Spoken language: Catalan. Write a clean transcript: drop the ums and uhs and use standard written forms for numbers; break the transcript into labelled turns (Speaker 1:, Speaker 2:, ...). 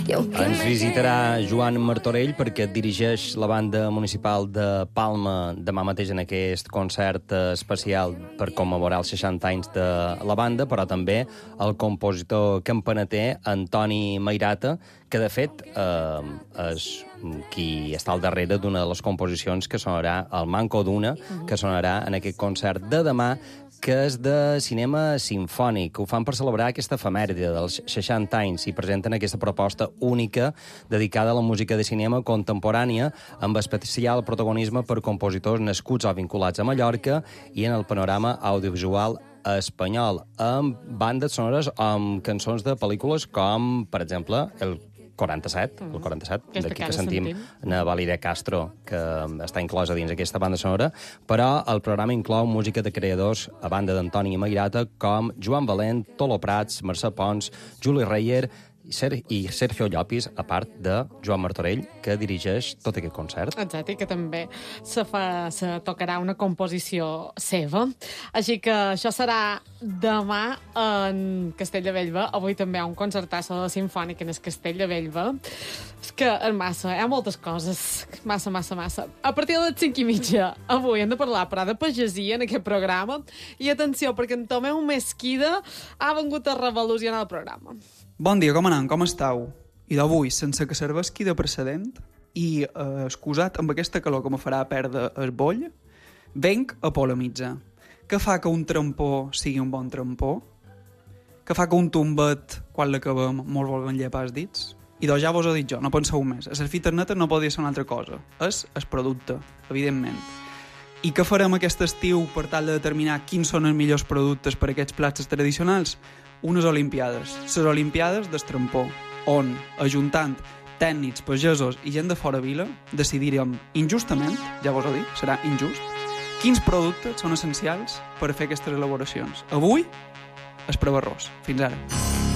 Speaker 1: Ens visitarà Joan Martorell perquè dirigeix la banda municipal de Palma demà mateix en aquest concert especial per commemorar els 60 anys de la banda, però també el compositor campaneter Antoni Mairata, que de fet és qui està al darrere d'una de les composicions que sonarà, el Manco d'una, que sonarà en aquest concert de demà, que és de cinema simfònic. Ho fan per celebrar aquesta efemèride dels 60 anys i presenten aquesta proposta única dedicada a la música de cinema contemporània, amb especial protagonisme per compositors nascuts o vinculats a Mallorca i en el panorama audiovisual espanyol, amb bandes sonores amb cançons de pel·lícules com, per exemple, el 47, d'aquí que sentim a Valeria Castro, que està inclosa dins aquesta banda sonora, però el programa inclou música de creadors a banda d'Antoni Mairata com Joan Valent, Tolo Prats, Mercè Pons, Juli Reyer i Sergio Llopis, a part de Joan Martorell, que dirigeix tot aquest concert.
Speaker 2: Exacte, i que també se tocarà una composició seva. Així que això serà demà en Castell de Bellver. Avui també hi ha un concertasso de Simfònic en el Castell de Bellver. És que és massa, hi ha moltes coses. Massa. A partir de les 5:30, avui hem de parlar de pagesia en aquest programa. I atenció, perquè en Tomeu Mesquida ha vengut a revolucionar el programa.
Speaker 3: Bon dia, com anem? Com esteu? I d'avui, sense que serveixi de precedent i excusat amb aquesta calor que me farà perdre el boll, venc a polemitzar. Què fa que un trampó sigui un bon trampó? Què fa que un tombet, quan l'acabem, mos volguem llepar els dits? I doncs ja vos ho he dit jo, no penseu més. A les fites netes no podria ser una altra cosa. És el producte, evidentment. I què farem aquest estiu per tal de determinar quins són els millors productes per a aquests plats tradicionals? Unes Olimpiades, les Olimpiades del trampó, on, ajuntant tècnics, pagesos i gent de fora vila, decidiríem injustament, ja vos ho dic, serà injust, quins productes són essencials per fer aquestes elaboracions. Avui, el preu arròs. Fins ara.